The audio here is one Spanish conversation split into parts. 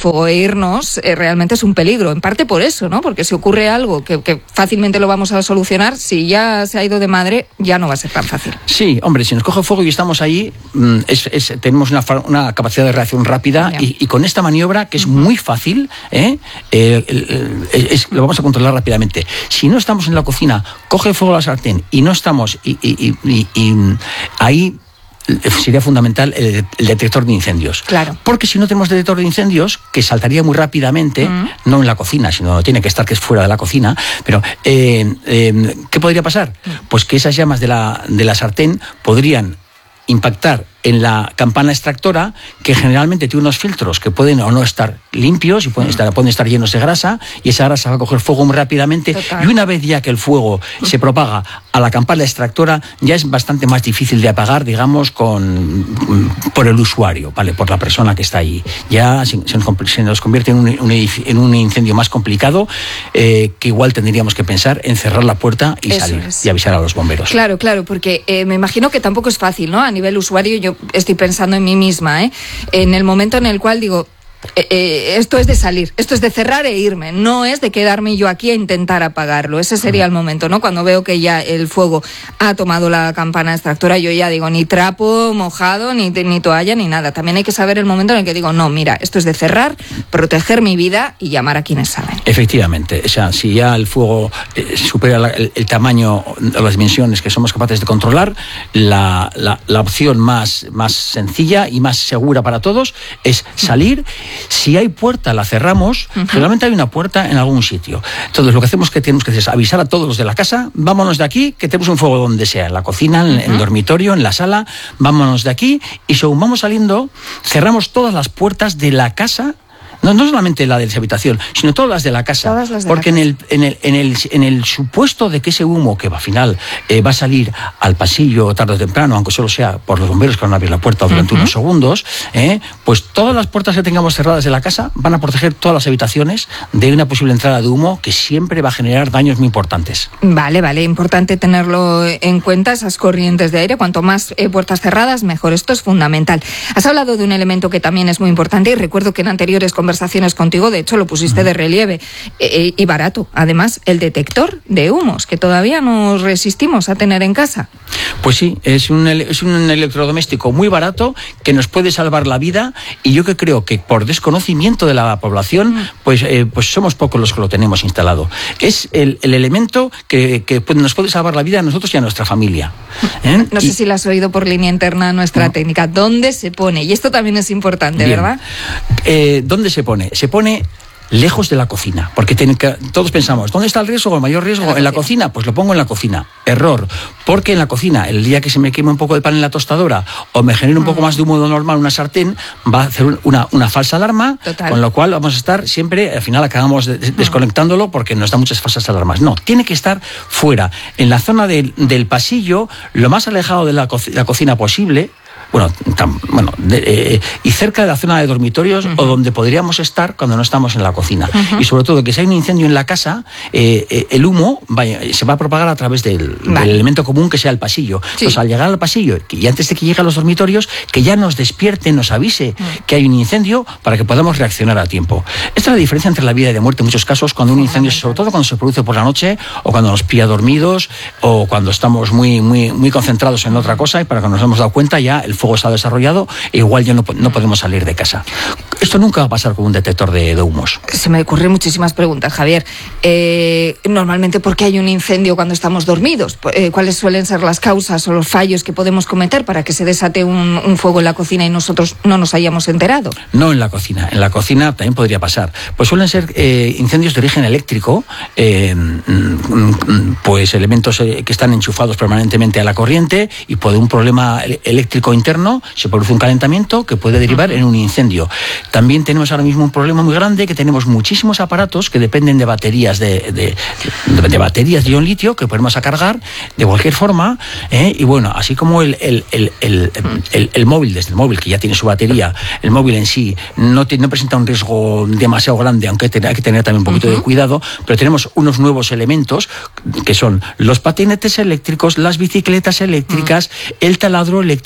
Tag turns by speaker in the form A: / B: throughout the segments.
A: fuego e irnos, realmente es un peligro. En parte por eso, ¿no? Porque si ocurre algo que fácilmente lo vamos a solucionar, si ya se ha ido de madre, ya no va a ser tan fácil.
B: Sí, hombre, si nos coge fuego y estamos ahí, tenemos una capacidad de reacción rápida y con esta maniobra, que es muy fácil, lo vamos a controlar rápidamente. Si no estamos en la cocina, coge fuego la sartén y no estamos, ahí sería fundamental el detector de incendios.
A: Claro.
B: Porque si no tenemos detector de incendios, que saltaría muy rápidamente, no en la cocina, sino tiene que estar que es fuera de la cocina, pero ¿qué podría pasar? Pues que esas llamas de la sartén podrían impactar en la campana extractora, que generalmente tiene unos filtros que pueden o no estar limpios y pueden estar llenos de grasa, y esa grasa va a coger fuego muy rápidamente. Total. Y una vez ya que el fuego se propaga a la campana extractora, ya es bastante más difícil de apagar, digamos, por el usuario, ¿vale? Por la persona que está ahí. Ya se nos convierte en un incendio más complicado, que igual tendríamos que pensar en cerrar la puerta y salir y avisar a los bomberos.
A: Claro, porque me imagino que tampoco es fácil, ¿no? A nivel usuario, yo estoy pensando en mí misma, en el momento en el cual digo, esto es de salir, esto es de cerrar e irme, no es de quedarme yo aquí a intentar apagarlo. Ese sería el momento, ¿no? Cuando veo que ya el fuego ha tomado la campana extractora, yo ya digo, ni trapo mojado, ni toalla, ni nada. También hay que saber el momento en el que digo, no, mira, esto es de cerrar, proteger mi vida y llamar a quienes saben.
B: Efectivamente, o sea, si ya el fuego supera el tamaño o las dimensiones que somos capaces de controlar, la opción más sencilla y más segura para todos es salir. Si hay puerta, la cerramos. Generalmente hay una puerta en algún sitio. Entonces, lo que hacemos que tenemos que hacer es avisar a todos los de la casa: vámonos de aquí, que tenemos un fuego donde sea, en la cocina, en el dormitorio, en la sala, vámonos de aquí. Y según vamos saliendo, cerramos todas las puertas de la casa. No solamente la de la habitación, sino todas las de la casa. Porque en el supuesto de que ese humo que al final va a salir al pasillo tarde o temprano, aunque solo sea por los bomberos que van a abrir la puerta durante unos segundos, pues todas las puertas que tengamos cerradas de la casa van a proteger todas las habitaciones de una posible entrada de humo que siempre va a generar daños muy importantes.
A: Vale, importante tenerlo en cuenta, esas corrientes de aire. Cuanto más puertas cerradas, mejor. Esto es fundamental. Has hablado de un elemento que también es muy importante, y recuerdo que en anteriores conversaciones contigo, de hecho, lo pusiste de relieve, y barato. Además, el detector de humos, que todavía nos resistimos a tener en casa.
B: Pues sí, es un electrodoméstico muy barato que nos puede salvar la vida, y yo que creo que por desconocimiento de la población, pues somos pocos los que lo tenemos instalado. Es el elemento que nos puede salvar la vida a nosotros y a nuestra familia.
A: No sé si lo has oído por línea interna nuestra técnica. ¿Dónde se pone? Y esto también es importante, bien, ¿verdad?
B: ¿Dónde se pone? Se pone lejos de la cocina, porque todos pensamos, ¿dónde está el riesgo, el mayor riesgo? ¿En la cocina? Pues lo pongo en la cocina. Error, porque en la cocina, el día que se me queme un poco de pan en la tostadora o me genere un poco más de humo de lo normal una sartén, va a hacer una falsa alarma. Total. Con lo cual vamos a estar siempre, al final acabamos desconectándolo porque nos da muchas falsas alarmas. No, tiene que estar fuera, en la zona del pasillo, lo más alejado de la cocina posible. Y cerca de la zona de dormitorios, o donde podríamos estar cuando no estamos en la cocina. Y sobre todo, que si hay un incendio en la casa, el humo se va a propagar a través del elemento común, que sea el pasillo. Sí. Entonces, al llegar al pasillo, y antes de que llegue a los dormitorios, que ya nos despierte, nos avise que hay un incendio, para que podamos reaccionar a tiempo. Esta es la diferencia entre la vida y la muerte en muchos casos, cuando un incendio, sobre todo cuando se produce por la noche, o cuando nos pilla dormidos, o cuando estamos muy, muy, muy concentrados en otra cosa, y para que nos hemos dado cuenta ya el fuego está desarrollado e igual ya no podemos salir de casa. Esto nunca va a pasar con un detector de humos. Se
A: me ocurren muchísimas preguntas, Javier. Normalmente, ¿por qué hay un incendio cuando estamos dormidos? ¿Cuáles suelen ser las causas o los fallos que podemos cometer para que se desate un fuego en la cocina y nosotros no nos hayamos enterado?
B: No en la cocina. En la cocina también podría pasar. Pues suelen ser incendios de origen eléctrico, pues elementos que están enchufados permanentemente a la corriente, y por un problema eléctrico interno se produce un calentamiento que puede derivar en un incendio. También tenemos ahora mismo un problema muy grande, que tenemos muchísimos aparatos que dependen de baterías de baterías de ion litio que ponemos a cargar de cualquier forma, y bueno, así como el móvil, desde el móvil que ya tiene su batería, el móvil en sí no presenta un riesgo demasiado grande, aunque hay que tener también un poquito de cuidado, pero tenemos unos nuevos elementos que son los patinetes eléctricos, las bicicletas eléctricas, el taladro eléctrico,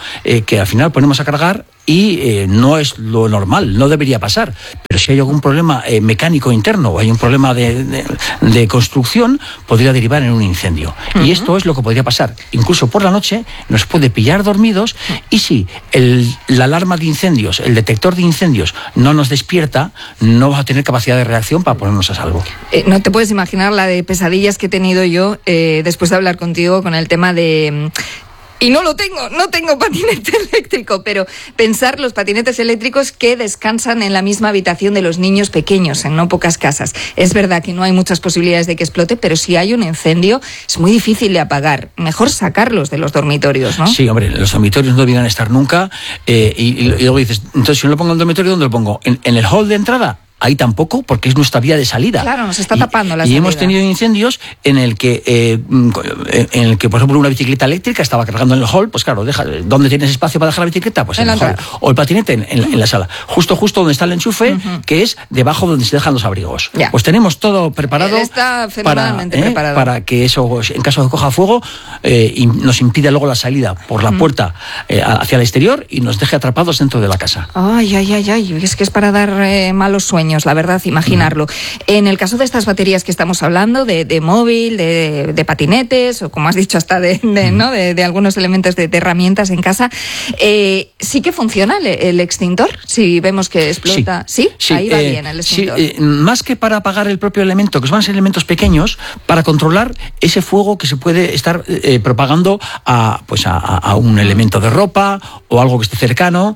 B: que al final ponemos a cargar y no es lo normal, no debería pasar. Pero si hay algún problema mecánico interno o hay un problema de construcción, podría derivar en un incendio. Y esto es lo que podría pasar. Incluso por la noche nos puede pillar dormidos, y si la alarma de incendios, el detector de incendios no nos despierta, no va a tener capacidad de reacción para ponernos a salvo.
A: No te puedes imaginar la de pesadillas que he tenido yo después de hablar contigo con el tema de... Y no tengo patinete eléctrico, pero pensar los patinetes eléctricos que descansan en la misma habitación de los niños pequeños, en no pocas casas. Es verdad que no hay muchas posibilidades de que explote, pero si hay un incendio es muy difícil de apagar. Mejor sacarlos de los dormitorios, ¿no?
B: Sí, hombre, los dormitorios no deberían estar nunca, y luego dices, entonces si no lo pongo en el dormitorio, ¿dónde lo pongo? ¿En el hall de entrada? Ahí tampoco, porque es nuestra vía de salida.
A: Claro, nos está tapando la salida.
B: Y hemos tenido incendios en el que, por ejemplo, una bicicleta eléctrica estaba cargando en el hall, pues claro, ¿dónde tienes espacio para dejar la bicicleta? Pues en el hall. O el patinete en la sala. Justo donde está el enchufe, que es debajo donde se dejan los abrigos.
A: Ya.
B: Pues tenemos todo preparado.
A: Está fenomenalmente preparado.
B: Para que eso, en caso de que coja fuego, nos impida luego la salida por la puerta hacia el exterior y nos deje atrapados dentro de la casa.
A: Ay, es que es para dar malos sueños, la verdad, imaginarlo. En el caso de estas baterías que estamos hablando, de móvil, de patinetes, o como has dicho, hasta de algunos elementos de herramientas en casa, sí que funciona el extintor, si vemos que explota. ¿Sí? Ahí va bien el extintor.
B: Sí, más que para apagar el propio elemento, que van a ser elementos pequeños, para controlar ese fuego que se puede estar propagando a un elemento de ropa o algo que esté cercano.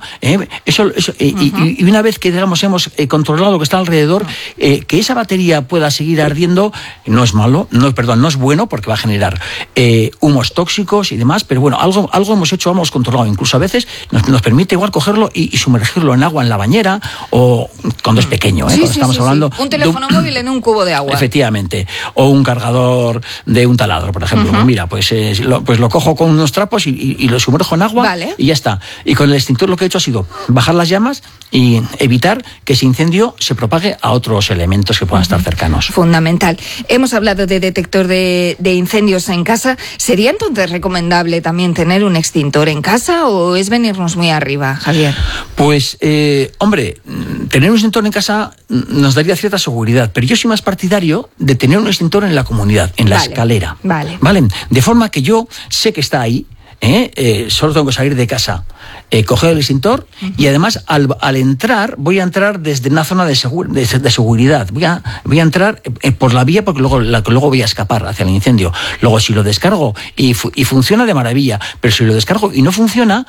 B: Y una vez que, digamos, hemos controlado que está alrededor, que esa batería pueda seguir ardiendo, no es malo, no es bueno, porque va a generar humos tóxicos y demás, pero bueno, algo hemos hecho, hemos controlado. Incluso a veces nos permite igual cogerlo y sumergirlo en agua en la bañera, o cuando es pequeño, cuando estamos hablando...
A: Un teléfono móvil en un cubo de agua.
B: Efectivamente, o un cargador de un taladro, por ejemplo. Mira, pues lo cojo con unos trapos y lo sumerjo en agua, y ya está. Y con el extintor lo que he hecho ha sido bajar las llamas y evitar que ese incendio se propague a otros elementos que puedan estar cercanos.
A: Fundamental. Hemos hablado de detector de incendios en casa. ¿Sería entonces recomendable también tener un extintor en casa, o es venirnos muy arriba, Javier?
B: Pues, hombre, tener un extintor en casa nos daría cierta seguridad, pero yo soy más partidario de tener un extintor en la comunidad, en la escalera.
A: Vale.
B: De forma que yo sé que está ahí. Solo tengo que salir de casa, coger el extintor, y además al entrar, voy a entrar desde una zona de seguridad. Voy a entrar por la vía, porque luego voy a escapar hacia el incendio. Luego, si lo descargo y funciona, de maravilla, pero si lo descargo y no funciona,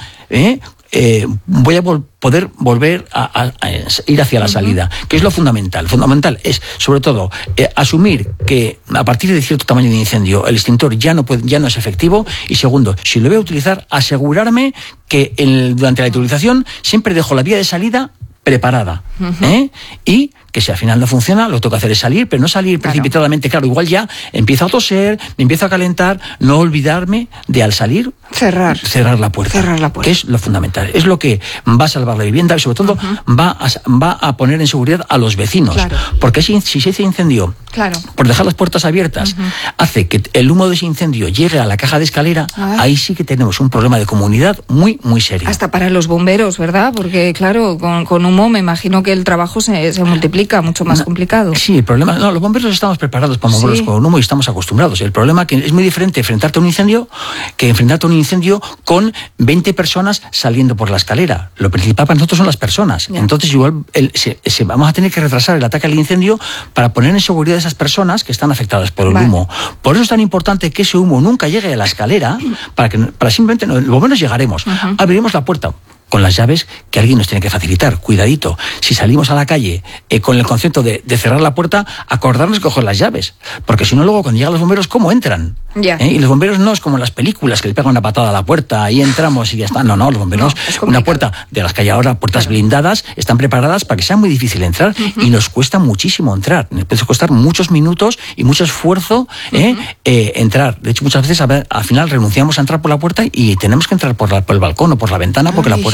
B: voy a poder volver a ir hacia la salida, que es lo fundamental. Fundamental es, sobre todo, asumir que a partir de cierto tamaño de incendio el extintor ya no es efectivo, y segundo, si lo voy a utilizar, asegurarme que durante la utilización siempre dejo la vía de salida preparada, y que si al final no funciona, lo que tengo que hacer es salir, pero no salir precipitadamente. Claro, igual ya empiezo a toser, me empiezo a calentar, no olvidarme de, al salir, cerrar la puerta. Que es lo fundamental. Es lo que va a salvar la vivienda y, sobre todo, va a poner en seguridad a los vecinos. Claro. Porque si se hace incendio, por dejar las puertas abiertas, hace que el humo de ese incendio llegue a la caja de escalera, ahí sí que tenemos un problema de comunidad muy, muy serio.
A: Hasta para los bomberos, ¿verdad? Porque, claro, con humo me imagino que el trabajo se multiplica, mucho más complicado.
B: Sí, el problema... No, los bomberos estamos preparados para moverlos con humo y estamos acostumbrados. El problema es que es muy diferente enfrentarte a un incendio que enfrentarte a un incendio con 20 personas saliendo por la escalera. Lo principal para nosotros son las personas. Ya. Entonces, igual vamos a tener que retrasar el ataque al incendio para poner en seguridad a esas personas que están afectadas por el humo. Por eso es tan importante que ese humo nunca llegue a la escalera, para simplemente... Los bomberos llegaremos, abriremos la puerta con las llaves que alguien nos tiene que facilitar. Cuidadito, si salimos a la calle con el concepto de cerrar la puerta, acordarnos de coger las llaves, porque si no, luego cuando llegan los bomberos, ¿cómo entran? Y los bomberos no es como en las películas, que le pegan una patada a la puerta y entramos y ya está. No, los bomberos, una puerta de las que hay ahora, puertas blindadas, están preparadas para que sea muy difícil entrar, y nos cuesta muchísimo entrar. Nos puede costar muchos minutos y mucho esfuerzo entrar. De hecho, muchas veces al final renunciamos a entrar por la puerta y tenemos que entrar por el balcón o por la ventana, porque la puerta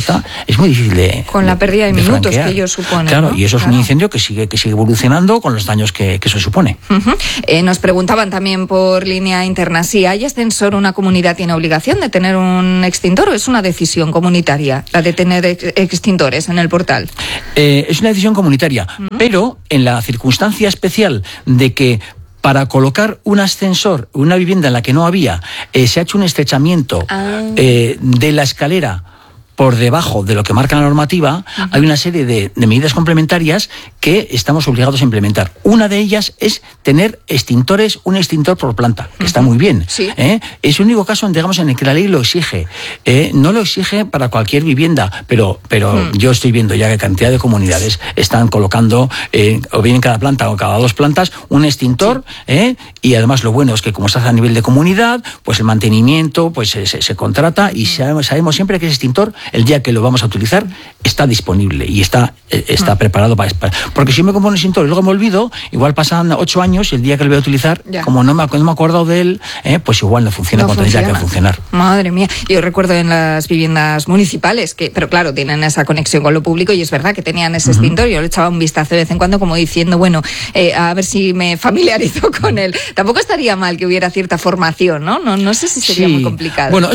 B: esta es muy difícil de
A: con la pérdida de minutos
B: franquear,
A: que ello supone.
B: Claro,
A: ¿no?
B: y eso es un incendio que sigue evolucionando con los daños que eso supone.
A: Nos preguntaban también por línea interna, si hay ascensor, ¿una comunidad tiene obligación de tener un extintor o es una decisión comunitaria la de tener extintores en el portal?
B: Es una decisión comunitaria, pero en la circunstancia especial de que para colocar un ascensor, una vivienda en la que no había, se ha hecho un estrechamiento de la escalera por debajo de lo que marca la normativa, hay una serie de medidas complementarias que estamos obligados a implementar. Una de ellas es tener extintores, un extintor por planta, que está muy bien.
A: Sí.
B: Es el único caso, digamos, en el que la ley lo exige. No lo exige para cualquier vivienda, pero yo estoy viendo ya que cantidad de comunidades están colocando, o bien en cada planta o cada 2 plantas, un extintor, y además lo bueno es que como se hace a nivel de comunidad, pues el mantenimiento pues se contrata y sabemos siempre que ese extintor, el día que lo vamos a utilizar, está disponible y está preparado para... Porque si me compro un extintor y luego me olvido, igual pasan 8 años y el día que lo voy a utilizar, como no me he acordado de él, pues igual no funciona cuando tendría que funcionar.
A: Madre mía, yo recuerdo en las viviendas municipales, pero claro, tienen esa conexión con lo público y es verdad que tenían ese extintor, yo le echaba un vistazo de vez en cuando como diciendo, bueno, a ver si me familiarizo con él. Tampoco estaría mal que hubiera cierta formación, ¿no? No sé si sería muy complicado.
B: Bueno,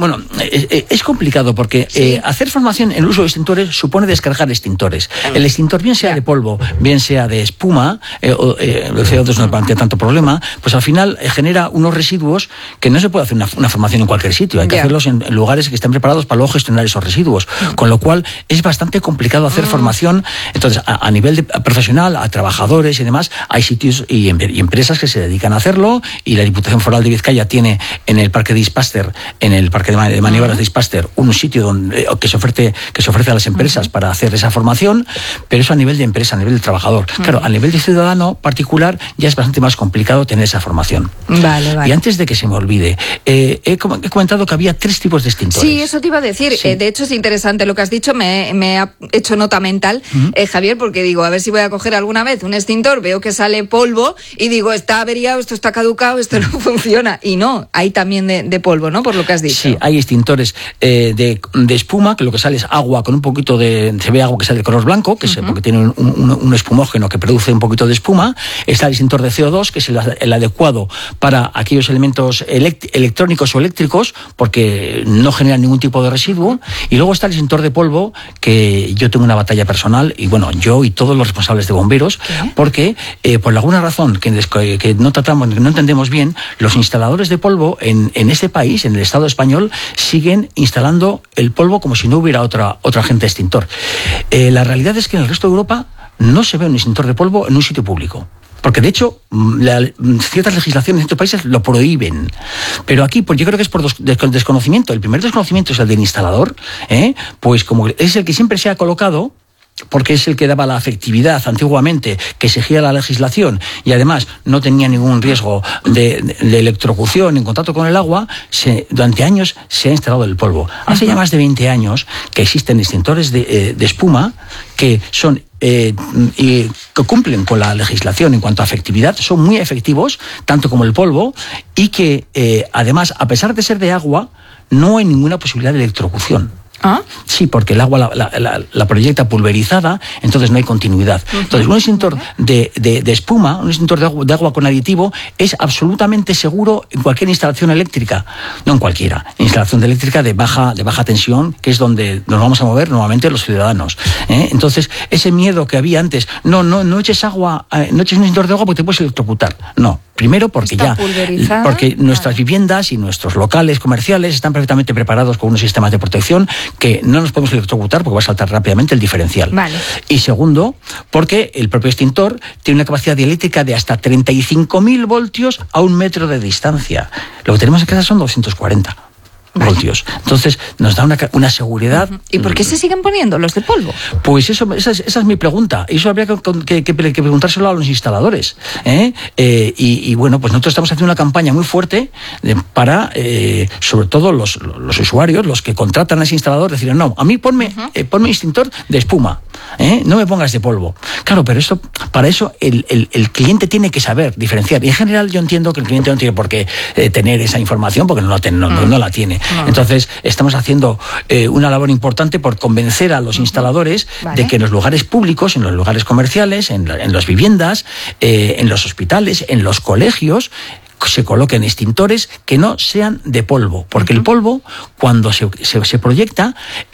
B: es complicado porque hacer formación en el uso de extintores supone descargar extintores. El extintor, bien sea de polvo, bien sea de espuma, el CO2 no plantea tanto problema, pues al final genera unos residuos que no se puede hacer una formación en cualquier sitio. Hay que hacerlos en lugares que estén preparados para luego gestionar esos residuos. Con lo cual es bastante complicado hacer formación. Entonces, a nivel profesional, a trabajadores y demás, hay sitios y empresas que se dedican a hacerlo, y la Diputación Foral de Vizcaya tiene en el Parque de Ispaster, en el Parque de Maniobras de Ispaster, un sitio donde que se ofrece a las empresas para hacer esa formación, pero eso a nivel de empresa, a nivel del trabajador. Claro, a nivel de ciudadano particular ya es bastante más complicado tener esa formación.
A: Vale.
B: Y antes de que se me olvide, he comentado que había 3 tipos de extintores.
A: Sí, eso te iba a decir. Sí. De hecho, es interesante lo que has dicho. Me ha hecho nota mental, Javier, porque digo, a ver si voy a coger alguna vez un extintor, veo que sale polvo y digo, está averiado, esto está caducado, esto no funciona. Y no, hay también de polvo, ¿no? Por lo que has dicho.
B: Sí, hay extintores de espuma, que lo que sale es agua con un poquito se ve agua que sale de color blanco, que porque tiene un espumógeno que produce un poquito de espuma. Está el extintor de CO2, que es el adecuado para aquellos elementos electrónicos o eléctricos, porque no generan ningún tipo de residuo. Y luego está el extintor de polvo, que yo tengo una batalla personal, y bueno, yo y todos los responsables de bomberos, porque por alguna razón que no tratamos, que no entendemos bien, los instaladores de polvo en este país, en el Estado español, siguen instalando el polvo como si no hubiera otro agente extintor. La realidad es que en el resto de Europa no se ve un extintor de polvo en un sitio público. Porque, de hecho, ciertas legislaciones en estos países lo prohíben. Pero aquí, pues yo creo que es por desconocimiento. El primer desconocimiento es el del instalador, pues como es el que siempre se ha colocado, porque es el que daba la efectividad antiguamente que exigía la legislación, y además no tenía ningún riesgo de electrocución en contacto con el agua, durante años se ha instalado el polvo. Hace ya más de 20 años que existen extintores de espuma que son y que cumplen con la legislación en cuanto a efectividad, son muy efectivos, tanto como el polvo, y que además, a pesar de ser de agua, no hay ninguna posibilidad de electrocución.
A: ¿Ah?
B: Sí, porque el agua la proyecta pulverizada, entonces no hay continuidad. Entonces, un extintor de espuma, un extintor de agua con aditivo, es absolutamente seguro en cualquier instalación eléctrica. No en cualquiera. Instalación eléctrica de baja tensión, que es donde nos vamos a mover normalmente los ciudadanos. Entonces, ese miedo que había antes, no eches agua, no eches un extintor de agua porque te puedes electrocutar. No. Primero porque porque nuestras viviendas y nuestros locales comerciales están perfectamente preparados con unos sistemas de protección que no nos podemos electrocutar porque va a saltar rápidamente el diferencial.
A: Vale. Y
B: segundo, porque el propio extintor tiene una capacidad dieléctrica de hasta 35.000 voltios a 1 metro de distancia. Lo que tenemos en casa son 240 voltios. Entonces, nos da una seguridad.
A: ¿Y por qué se siguen poniendo los de polvo?
B: Pues esa es mi pregunta. Eso habría que preguntárselo a los instaladores. Y bueno, pues nosotros estamos haciendo una campaña muy fuerte para, sobre todo los usuarios, los que contratan a ese instalador, decir, no, a mí ponme extintor de espuma. No me pongas de polvo. Claro, pero para eso el cliente tiene que saber diferenciar. Y en general yo entiendo que el cliente no tiene por qué tener esa información porque no la tiene. Entonces, estamos haciendo una labor importante por convencer a los instaladores de que en los lugares públicos, en los lugares comerciales, en las viviendas, en los hospitales, en los colegios, se coloquen extintores que no sean de polvo. Porque el polvo, cuando se proyecta,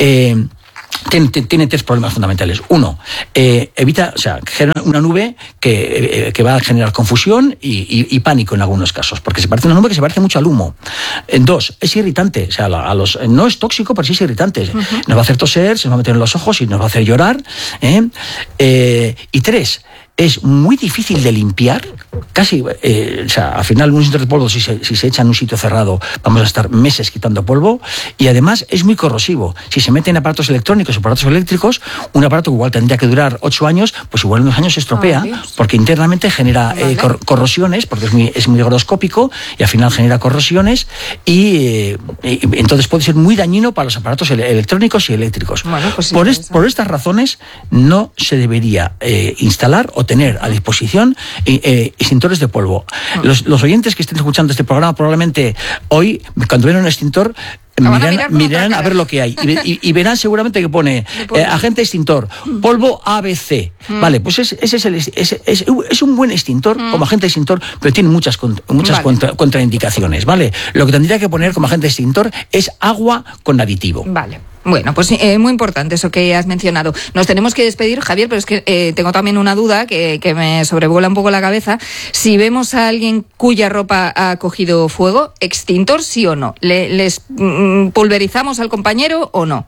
B: tiene tres problemas fundamentales. Uno, genera una nube que va a generar confusión y pánico en algunos casos, porque se parece una nube que se parece mucho al humo. Dos, es irritante, no es tóxico, pero sí es irritante. Nos va a hacer toser, se nos va a meter en los ojos y nos va a hacer llorar. Y tres, es muy difícil de limpiar, casi, al final un extintor de polvo, si se echa en un sitio cerrado, vamos a estar meses quitando polvo, y además es muy corrosivo. Si se mete en aparatos electrónicos o aparatos eléctricos, un aparato que igual tendría que durar 8 años, pues igual en unos años se estropea, porque internamente genera corrosiones, porque es muy higroscópico, y al final genera corrosiones, y entonces puede ser muy dañino para los aparatos electrónicos y eléctricos. Bueno, pues por estas razones, no se debería instalar o tener a disposición extintores de polvo. Los oyentes que estén escuchando este programa probablemente hoy, cuando ven un extintor, mirarán a ver lo que hay y verán seguramente que pone agente extintor, polvo ABC. Vale, pues es un buen extintor como agente extintor, pero tiene muchas contraindicaciones, ¿vale? Lo que tendría que poner como agente extintor es agua con aditivo.
A: Vale. Bueno, pues muy importante eso que has mencionado. Nos tenemos que despedir, Javier, pero es que tengo también una duda que me sobrevuela un poco la cabeza. Si vemos a alguien cuya ropa ha cogido fuego, ¿extintor sí o no? ¿Les pulverizamos al compañero o no?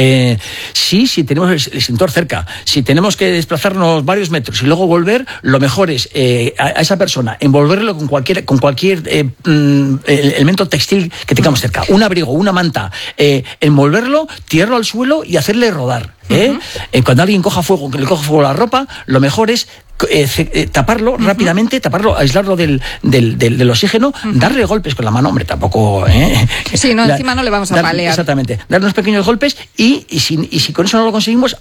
B: Sí, si tenemos el extintor cerca. Si tenemos que desplazarnos varios metros y luego volver, lo mejor es a esa persona envolverlo con cualquier elemento textil que tengamos cerca. Un abrigo, una manta, envolverlo, tirarlo al suelo y hacerle rodar. Cuando alguien le coja fuego a la ropa, lo mejor es taparlo rápidamente, aislarlo del oxígeno, darle golpes con la mano, hombre, tampoco...
A: Sí, no, encima no le vamos a palear.
B: Exactamente, dar unos pequeños golpes y si con eso no lo conseguimos,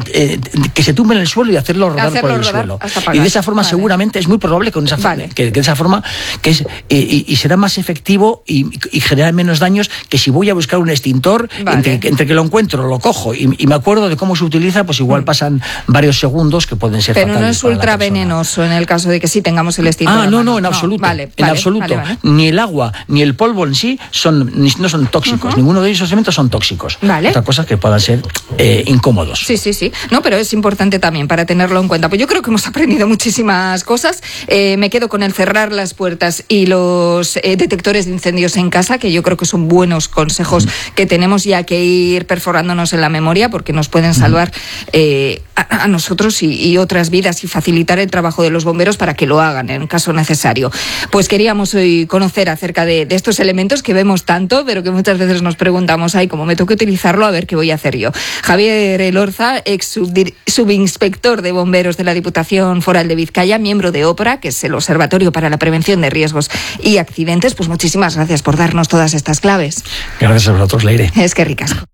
B: que se tumbe en el suelo y hacerlo rodar por el suelo. Y de esa forma seguramente es muy probable que de esa forma y será más efectivo y generar menos daños que si voy a buscar un extintor, entre que lo encuentro, lo cojo y me acuerdo de cómo se utiliza, pues igual pasan varios segundos que pueden ser fatales.
A: Pero no es ultra venenoso en el caso de que sí tengamos el extintor.
B: No, en absoluto. En absoluto. Vale. Ni el agua ni el polvo en sí no son tóxicos. Ninguno de esos elementos son tóxicos. Otra cosa que puedan ser incómodos.
A: Sí. No, pero es importante también para tenerlo en cuenta. Pues yo creo que hemos aprendido muchísimas cosas. Me quedo con el cerrar las puertas y los detectores de incendios en casa, que yo creo que son buenos consejos que tenemos ya que ir perforándonos en la memoria, porque nos pueden salvar a nosotros y otras vidas y facilitar el trabajo de los bomberos para que lo hagan en caso necesario. Pues queríamos hoy conocer acerca de estos elementos que vemos tanto, pero que muchas veces nos preguntamos, como me toca utilizarlo, a ver qué voy a hacer yo. Javier Elorza, ex subinspector de bomberos de la Diputación Foral de Vizcaya, miembro de OPRA, que es el Observatorio para la Prevención de Riesgos y Accidentes. Pues muchísimas gracias por darnos todas estas claves.
B: Gracias a vosotros, Leire.
A: Es que ricasco.